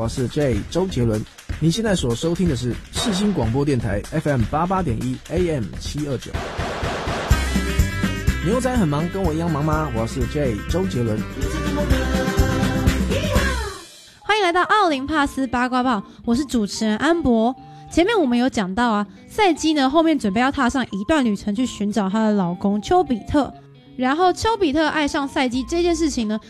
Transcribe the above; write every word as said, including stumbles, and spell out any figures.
我是 J 周杰伦。你现在所收听的是世新广播电台 F M 八八点一 A M 七二九。牛仔很忙，跟我一样忙吗？我是 J 周杰伦。 欢迎来到奥林帕斯八卦报，我是主持人安博。前面我们有讲到啊，赛姬呢后面准备要踏上一段旅程去寻找她的老公丘比特，然后丘比特爱上赛姬这件事情呢，